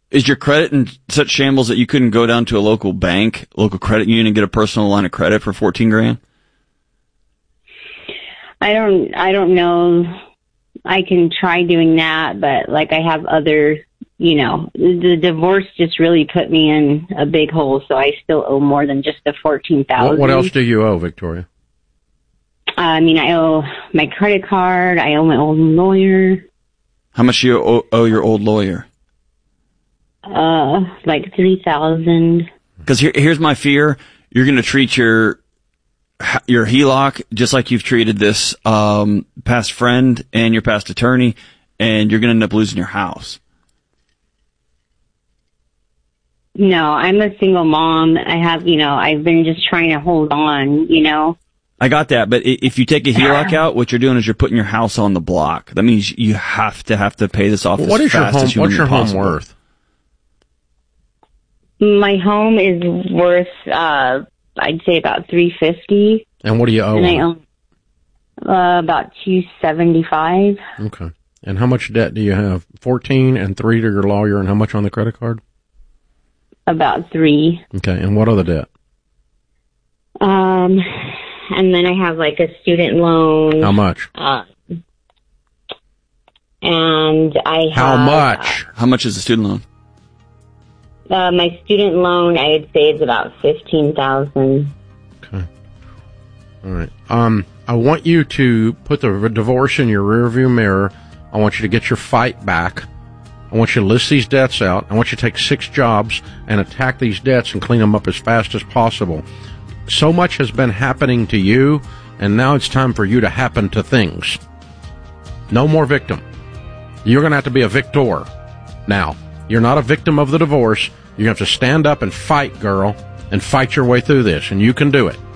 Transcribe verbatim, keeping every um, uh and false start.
is your credit in such shambles that you couldn't go down to a local bank, local credit union, and get a personal line of credit for fourteen grand? I don't, I don't know. I can try doing that, but like I have other, you know, the divorce just really put me in a big hole, so I still owe more than just the fourteen thousand. What, what else do you owe, Victoria? I mean, I owe my credit card. I owe my old lawyer. How much do you owe, owe your old lawyer? Uh, like three thousand. Because here, here's my fear: you're going to treat your your H E L O C just like you've treated this um, past friend and your past attorney, and you're going to end up losing your house. No, I'm a single mom. I have, you know, I've been just trying to hold on, you know. I got that, but if you take a H E L O C out, what you're doing is you're putting your house on the block. That means you have to have to pay this off what as is fast your home, as humanly What's your possible. home worth? My home is worth, uh, I'd say about three fifty. And what do you owe? And I own uh, about two seventy five. Okay. And how much debt do you have? Fourteen and three to your lawyer, and how much on the credit card? About three. Okay. And what other debt? Um, and then I have like a student loan. How much? Uh, and I have. How much? How much is the student loan? Uh, my student loan, I'd say, is about fifteen thousand. Okay. All right. Um, I want you to put the divorce in your rearview mirror. I want you to get your fight back. I want you to list these debts out. I want you to take six jobs and attack these debts and clean them up as fast as possible. So much has been happening to you, and now it's time for you to happen to things. No more victim. You're going to have to be a victor now. You're not a victim of the divorce. You're going to have to stand up and fight, girl, and fight your way through this, and you can do it.